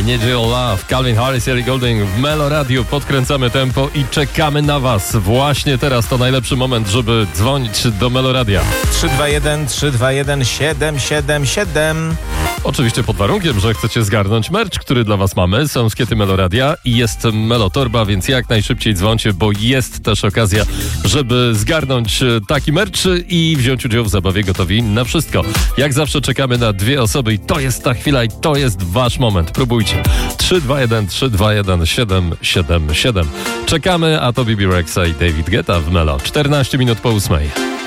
Need Your Love, Calvin Harris, Ellie Goulding w Melo Radio. Podkręcamy tempo i czekamy na Was. Właśnie teraz to najlepszy moment, żeby dzwonić do Melo Radia. 321 777. Oczywiście pod warunkiem, że chcecie zgarnąć merch, który dla Was mamy. Są skiety Melo Radia i jest Melo Torba, więc jak najszybciej dzwońcie, bo jest też okazja, żeby zgarnąć taki merch i wziąć udział w zabawie Gotowi na wszystko. Jak zawsze czekamy na 2 osoby i to jest ta chwila i to jest Wasz moment. Próbujcie. 321 777. Czekamy, a to Bibi Rexa i David Guetta w Melo. 14 minut po 8.